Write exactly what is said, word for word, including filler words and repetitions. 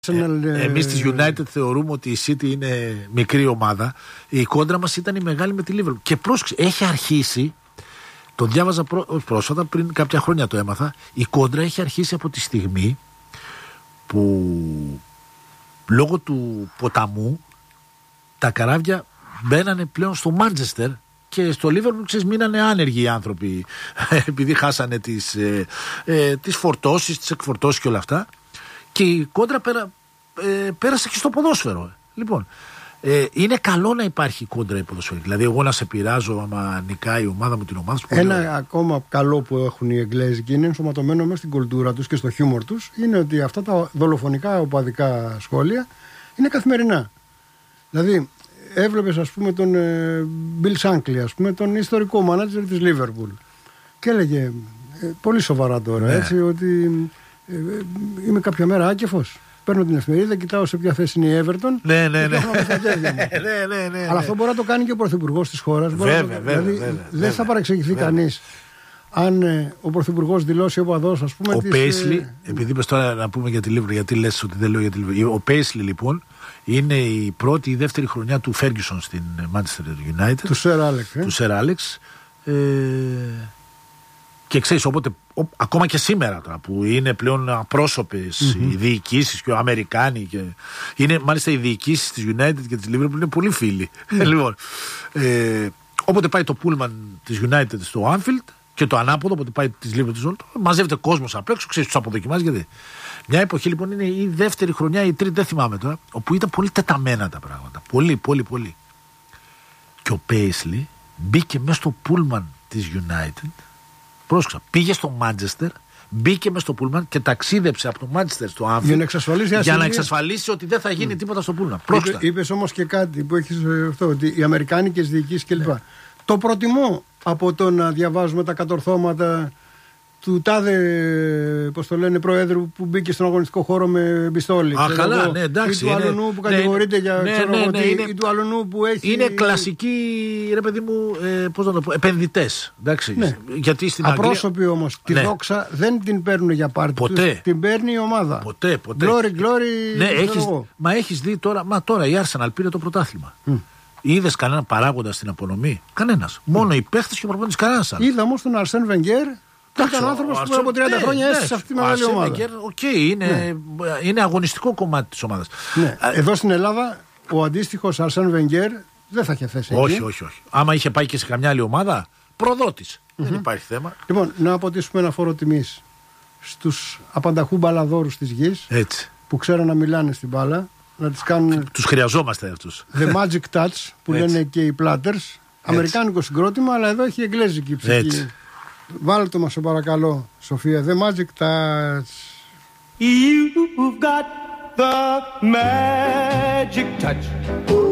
Ε, εμείς της United θεωρούμε ότι η City είναι μικρή ομάδα. Η κόντρα μας ήταν η μεγάλη με τη Liverpool. Και πρόσεξε, έχει αρχίσει. Το διάβαζα πρό, πρόσφατα, πριν κάποια χρόνια το έμαθα. Η κόντρα έχει αρχίσει από τη στιγμή που λόγω του ποταμού τα καράβια μπαίνανε πλέον στο Μάντσεστερ και στο Liverpool, ξέρεις, μείνανε άνεργοι οι άνθρωποι επειδή χάσανε τις, ε, ε, τις φορτώσεις, τις εκφορτώσεις και όλα αυτά. Και η κόντρα πέρα, ε, πέρασε και στο ποδόσφαιρο. Λοιπόν, ε, είναι καλό να υπάρχει κόντρα η ποδοσφαιρική. Δηλαδή, εγώ να σε πειράζω άμα νικάει η ομάδα μου την ομάδα σου. Ένα ωραία. Ακόμα καλό που έχουν οι Εγγλέζοι και είναι ενσωματωμένο μέσα στην κουλτούρα τους και στο χιούμορ τους είναι ότι αυτά τα δολοφονικά οπαδικά σχόλια είναι καθημερινά. Δηλαδή, έβλεπες ας πούμε τον ε, Bill Shankly, ας πούμε, τον ιστορικό μάνατζερ της Liverpool. Και έλεγε ε, πολύ σοβαρά τώρα, ναι. έτσι, ότι ε, ε, είμαι κάποια μέρα άκεφος. Παίρνω την εφημερίδα, κοιτάω σε ποια θέση είναι η Everton. Ναι, ναι, ναι. ναι, ναι, ναι. Αλλά αυτό μπορεί να το κάνει και ο πρωθυπουργός της χώρας. Βέβαια, το... βέβαια, δηλαδή, βέβαια, δεν βέβαια, θα παρεξηγηθεί κανείς αν ε, ο πρωθυπουργός δηλώσει οπαδός, ας πούμε. Ο της, Paisley, ε... επειδή είπες τώρα να πούμε για τη Liverpool, γιατί λες ότι δεν λέω για τη Liverpool. Ο Paisley λοιπόν είναι η πρώτη ή δεύτερη χρονιά του Ferguson στην Manchester United. Του Sir Alex. Ε? Του Sir Alex. Ε... Και ξέρεις, οπότε, ο, ακόμα και σήμερα τώρα που είναι πλέον απρόσωπες mm-hmm. οι διοικήσεις και οι Αμερικάνοι και είναι μάλιστα οι διοικήσεις της United και της Liverpool είναι πολύ φίλοι. Mm-hmm. λοιπόν, ε, όποτε πάει το πούλμαν της United στο Anfield και το ανάποδο, όποτε πάει της Liverpool στο Anfield, μαζεύεται κόσμος απ' έξω, ξέρεις, τους αποδοκιμάζει γιατί. Μια εποχή λοιπόν είναι η δεύτερη χρονιά, η τρίτη, δεν θυμάμαι τώρα, όπου ήταν πολύ τεταμένα τα πράγματα. Πολύ, πολύ, πολύ. Και ο Paisley μπήκε μέσα στο πούλμαν της United. Πρόσεξα, πήγε στο Μάντσεστερ, μπήκε μες στο πούλμαν και ταξίδεψε από το Μάντσεστερ στο Άνφιλντ για να εξασφαλίσει, για να εξασφαλίσει ότι δεν θα γίνει mm. τίποτα στο πούλμαν. Είπε, είπες όμως και κάτι που έχεις αυτό, ότι οι αμερικάνικες διοικήσεις κλπ. Ναι. Το προτιμώ από το να διαβάζουμε τα κατορθώματα του τάδε, πώς το λένε, προέδρου που μπήκε στον αγωνιστικό χώρο με πιστόλι. Α, καλά, εγώ, ναι, εντάξει. Ή του είναι, αλλονού που κατηγορείται ναι, για ναι, ξέρω, ναι, ναι, ότι, είναι, ή του αλλονού που έχει. Είναι κλασικοί, ρε παιδί μου, ε, πώς να το πω, επενδυτές. Εντάξει. Ναι. Γιατί στην Απρόσωποι Αγγλία... όμως. Τη ναι. δόξα δεν την παίρνουν για πάρτι. Ποτέ. Τους, την παίρνει η ομάδα. Ποτέ, ποτέ. Glory, glory. Ναι, έχεις, μα έχεις δει τώρα, μα τώρα η Arsenal πήρε το πρωτάθλημα. Mm. Είδες κανένα παράγοντα στην απονομή? Κανένας. Mm. Μόνο οι παίχτες και ο προπονητής, κανένας. Είδα όμως τον Αρσέν Βενγκέρ. Ήταν άνθρωπος που από τριάντα ναι, χρόνια έστησε σε αυτή τη μεγάλη ομάδα. Οκ, okay, είναι, ναι. είναι αγωνιστικό κομμάτι της ομάδας. Ναι. Εδώ στην Ελλάδα ο αντίστοιχος Αρσέν Βενγκέρ δεν θα είχε θέση. Όχι, εκεί. όχι, όχι. Άμα είχε πάει και σε καμιά άλλη ομάδα, προδότης. Mm-hmm. Δεν υπάρχει θέμα. Λοιπόν, να αποτίσουμε ένα φόρο τιμής στους απανταχού μπαλαδόρους της γης. Έτσι. Που ξέρουν να μιλάνε στην μπάλα. Να τις κάνουν. Τους χρειαζόμαστε αυτούς. The Magic Touch που Έτσι. λένε και οι Platters. Αμερικάνικο συγκρότημα, αλλά εδώ έχει εγγλέζικη ψυχή. Έτσι. Βάλτε το μας σε παρακαλώ, Σοφία. The Magic Touch. You've got the magic touch.